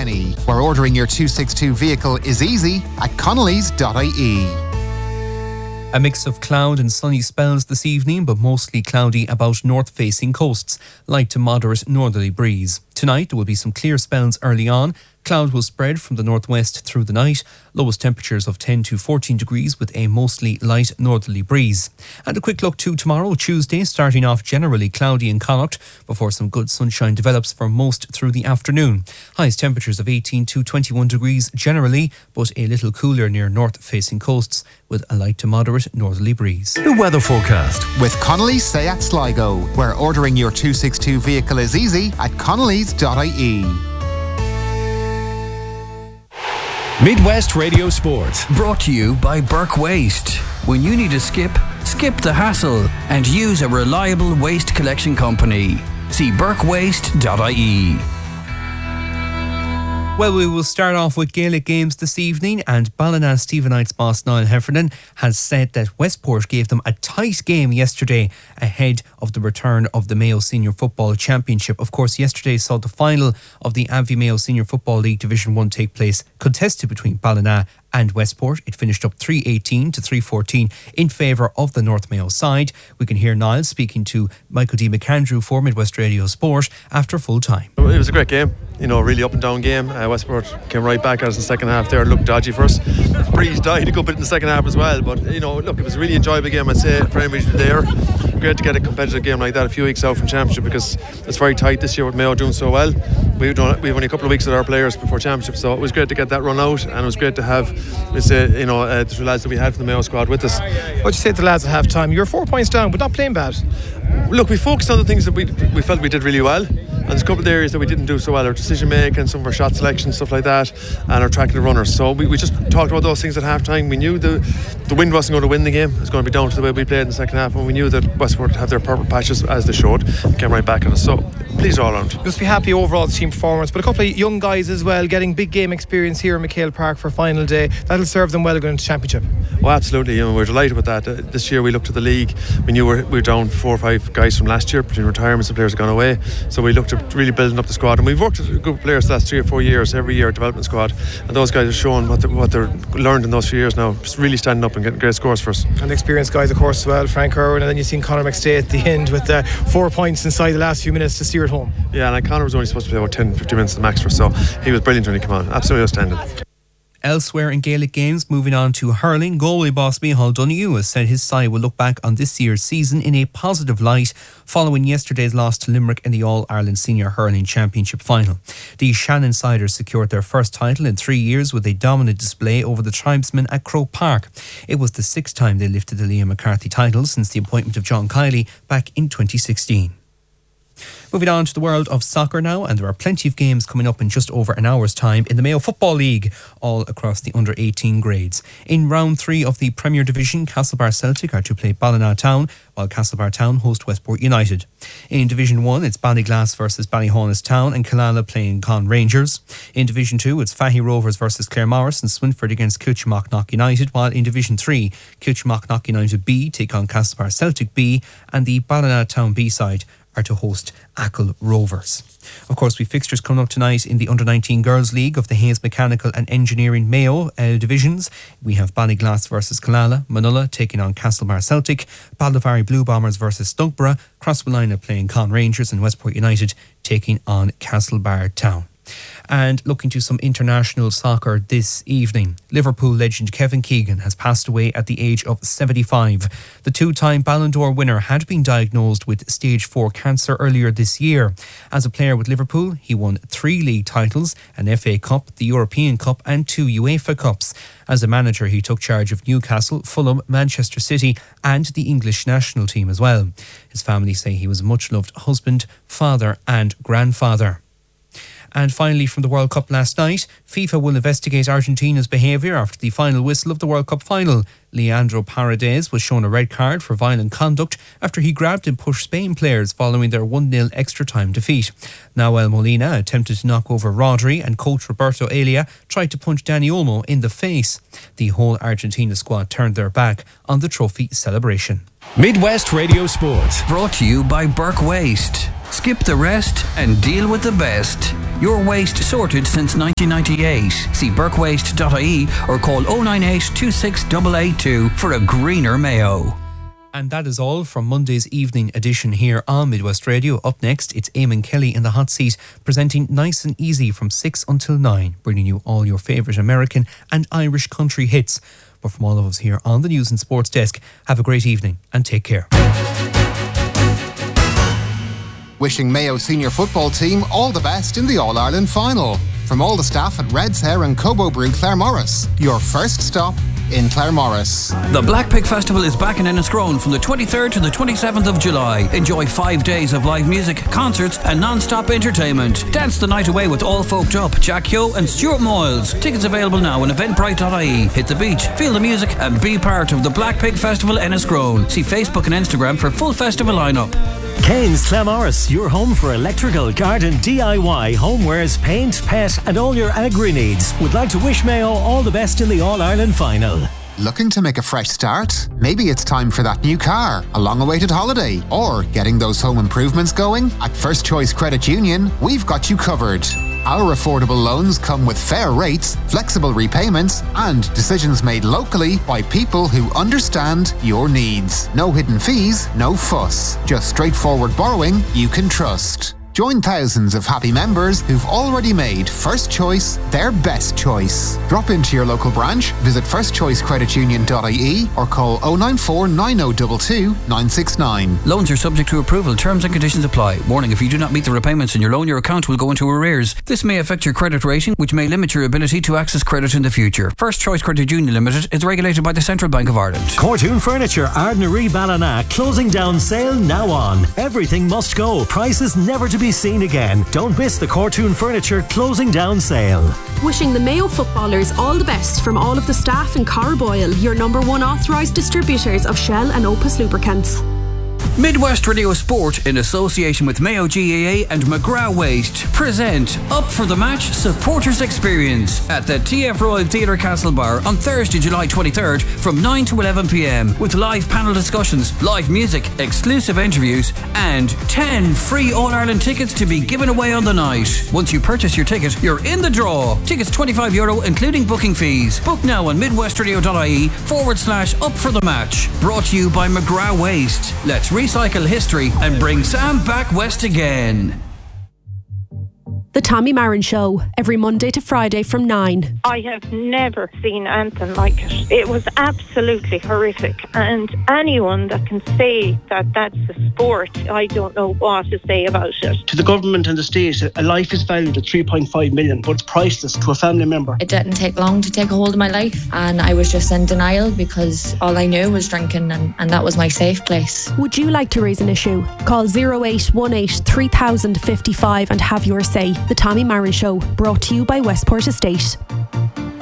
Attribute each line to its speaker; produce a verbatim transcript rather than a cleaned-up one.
Speaker 1: Kilkenny, where ordering your two sixty-two vehicle is easy at connellys dot I E.
Speaker 2: A mix of cloud and sunny spells this evening, but mostly cloudy about north-facing coasts, light to moderate northerly breeze. Tonight there will be some clear spells early on. Cloud will spread from the northwest through the night. Lowest temperatures of ten to fourteen degrees with a mostly light northerly breeze. And a quick look to tomorrow, Tuesday, starting off generally cloudy in Connacht before some good sunshine develops for most through the afternoon. Highest temperatures of eighteen to twenty-one degrees generally, but a little cooler near north-facing coasts with a light to moderate northerly breeze.
Speaker 3: The weather forecast
Speaker 1: with Connolly Seat Sligo, where ordering your two sixty-two vehicle is easy at connellys dot I E.
Speaker 3: Midwest Radio Sport, brought to you by Burke Waste. When you need a skip, skip the hassle and use a reliable waste collection company. See burke waste dot I E.
Speaker 2: Well, we will start off with Gaelic games this evening, and Ballina Stephenites boss Niall Heffernan has said that Westport gave them a tight game yesterday ahead of the return of the Mayo Senior Football Championship. Of course, yesterday saw the final of the Abbey Mayo Senior Football League Division one take place, contested between Ballina and Westport. It finished up three eighteen to three fourteen in favour of the North Mayo side. We can hear Niall speaking to Michael D. McAndrew for Midwest Radio Sport after full time.
Speaker 4: It was a great game, you know, really up and down game. Uh, Westport came right back at us in the second half there. It looked dodgy for us. Breeze died a good bit in the second half as well, but you know, look, it was a really enjoyable game, I'd say, for anybody there. Great to get a competitive game like that a few weeks out from Championship, because it's very tight this year with Mayo doing so well. We've done we've only a couple of weeks with our players before Championship, so it was great to get that run out, and it was great to have, let's say, you know, uh, the lads that we had from the Mayo squad with us.
Speaker 5: What'd you say to the lads at half time? You were four points down, but not playing bad.
Speaker 4: Look, we focused on the things that we we felt we did really well, and there's a couple of areas that we didn't do so well: our decision making, some of our shot selection, stuff like that, and our tracking the runners. So we, we just talked about those things at half time. We knew the the wind wasn't going to win the game. It was going to be down to the way we played in the second half, and we knew that Westport would have their purple patches as they showed, and came right back at us. So pleased all round.
Speaker 5: You'll be happy overall with the team performance, but a couple of young guys as well getting big game experience here in McHale Park for final day. That'll serve them well going into Championship.
Speaker 4: Oh, absolutely. You know, we're delighted with that. Uh, this year we looked at the league. We knew we were, we were down four or five guys from last year between retirements and players have gone away. So we looked at really building up the squad, and we've worked with a group of players the last three or four years, every year, development squad, and those guys are showing what, what they're learned in those few years now. It's really standing up and getting great scores for us.
Speaker 5: And the experienced guys, of course, as well, Frank Irwin, and then you've seen Conor McStay at the end with uh, four points inside the last few minutes to steer it home.
Speaker 4: Yeah, and like Conor was only supposed to play about ten fifteen minutes at the max for us, so he was brilliant when he came on. Absolutely outstanding.
Speaker 2: Elsewhere in Gaelic games, moving on to hurling, Galway boss Micheál Donoghue has said his side will look back on this year's season in a positive light following yesterday's loss to Limerick in the All-Ireland Senior Hurling Championship final. The Shannon Siders secured their first title in three years with a dominant display over the tribesmen at Croke Park. It was the sixth time they lifted the Liam McCarthy title since the appointment of John Kiley back in twenty sixteen. Moving on to the world of soccer now, and there are plenty of games coming up in just over an hour's time in the Mayo Football League, all across the under eighteen grades. In round three of the Premier Division, Castlebar Celtic are to play Ballina Town, while Castlebar Town host Westport United. In Division one, it's Ballyglass versus Ballyhonus Town and Killala playing Con Rangers. In Division two, it's Fahy Rovers versus Claremorris and Swinford against Kilchmock United, while in Division three, Kilchmock United B take on Castlebar Celtic B, and the Ballina Town B side are to host Achill Rovers. Of course, we've fixtures coming up tonight in the under nineteen Girls League of the Hayes Mechanical and Engineering Mayo uh, divisions. We have Ballyglass versus Killala, Manulla taking on Castlebar Celtic, Baldivari Blue Bombers versus Stunkborough, Crosswillina playing Con Rangers, and Westport United taking on Castlebar Town. And looking to some international soccer this evening, Liverpool legend Kevin Keegan has passed away at the age of seventy-five. The two-time Ballon d'Or winner had been diagnosed with stage four cancer earlier this year. As a player with Liverpool, he won three league titles, an F A Cup, the European Cup and two UEFA Cups. As a manager, he took charge of Newcastle, Fulham, Manchester City and the English national team as well. His family say he was a much-loved husband, father and grandfather. And finally, from the World Cup last night, FIFA will investigate Argentina's behaviour after the final whistle of the World Cup final. Leandro Paredes was shown a red card for violent conduct after he grabbed and pushed Spain players following their one nil extra time defeat. Nahuel Molina attempted to knock over Rodri, and coach Roberto Elia tried to punch Dani Olmo in the face. The whole Argentina squad turned their back on the trophy celebration.
Speaker 3: Midwest Radio Sport, brought to you by Burke Waste. Skip the rest and deal with the best. Your waste sorted since nineteen ninety-eight. See burke waste dot I E or call oh nine eight, two six eight eight two for a greener Mayo.
Speaker 2: And that is all from Monday's evening edition here on Midwest Radio. Up next, it's Eamon Kelly in the hot seat, presenting Nice and Easy from six until nine, bringing you all your favourite American and Irish country hits. But from all of us here on the News and Sports Desk, have a great evening and take care.
Speaker 1: Wishing Mayo senior football team all the best in the All-Ireland final. From all the staff at Red's Hair and Cobo Brew Claremorris, your first stop in Claremorris.
Speaker 3: The Black Pig Festival is back in Enniscrone from the twenty-third to the twenty-seventh of July. Enjoy five days of live music, concerts and non-stop entertainment. Dance the night away with All Folked Up, Jack Yo and Stuart Moyles. Tickets available now on eventbrite dot I E. Hit the beach, feel the music and be part of the Black Pig Festival Enniscrone. See Facebook and Instagram for full festival lineup.
Speaker 6: Kane's Claremorris, your home for electrical, garden, D I Y, homewares, paint, pet and all your agri needs. Would like to wish Mayo all the best in the All-Ireland final.
Speaker 1: Looking to make a fresh start? Maybe it's time for that new car, a long-awaited holiday, or getting those home improvements going? At First Choice Credit Union, we've got you covered. Our affordable loans come with fair rates, flexible repayments, and decisions made locally by people who understand your needs. No hidden fees, no fuss. Just straightforward borrowing you can trust. Join thousands of happy members who've already made First Choice their best choice. Drop into your local branch, visit first choice credit union dot I E or call oh nine four, nine oh two two, nine six nine.
Speaker 3: Loans are subject to approval. Terms and conditions apply. Warning, if you do not meet the repayments in your loan, your account will go into arrears. This may affect your credit rating, which may limit your ability to access credit in the future. First Choice Credit Union Limited is regulated by the Central Bank of Ireland.
Speaker 6: Cortoon Furniture, Ardnaree Ballina, closing down sale now on. Everything must go. Prices never to be seen again. Don't miss the Cortoon Furniture closing down sale.
Speaker 7: Wishing the Mayo footballers all the best from all of the staff in Carboyle, your number one authorised distributors of Shell and Opus lubricants.
Speaker 3: Midwest Radio Sport, in association with Mayo G A A and McGrath Waste, present Up for the Match Supporters Experience at the T F Royal Theatre Castlebar on Thursday, July twenty-third from nine to eleven p.m. with live panel discussions, live music, exclusive interviews and ten free All-Ireland tickets to be given away on the night. Once you purchase your ticket, you're in the draw. Tickets twenty-five euro including booking fees. Book now on midwestradio dot I E forward slash up for the match. Brought to you by McGrath Waste. Let's recycle history and bring Sam back west again.
Speaker 7: The Tommy Marin Show, every Monday to Friday from nine.
Speaker 8: I have never seen anything like it. It was absolutely horrific. And anyone that can say that that's a sport, I don't know what to say about it.
Speaker 9: To the government and the state, a life is valued at three point five million, but it's priceless to a family member.
Speaker 10: It didn't take long to take a hold of my life, and I was just in denial because all I knew was drinking, and, and that was my safe place.
Speaker 7: Would you like to raise an issue? Call oh eight one eight, three thousand fifty-five and have your say. The Tommy Marin Show, brought to you by Westport Estate.